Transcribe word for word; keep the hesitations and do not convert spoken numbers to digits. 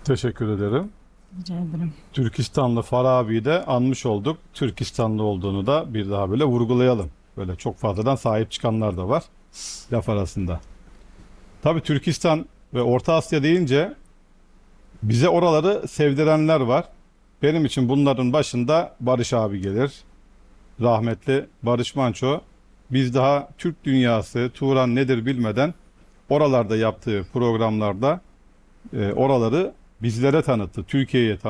Teşekkür ederim. Rica ederim. Türkistanlı Farabi'yi de anmış olduk. Türkistanlı olduğunu da bir daha böyle vurgulayalım. Böyle çok fazladan sahip çıkanlar da var laf arasında. Tabii Türkistan ve Orta Asya deyince bize oraları sevdirenler var. Benim için bunların başında Barış abi gelir. Rahmetli Barış Manço. Biz daha Türk dünyası, Turan nedir bilmeden oralarda yaptığı programlarda e, oraları bizlere tanıttı, Türkiye'ye tanıttı.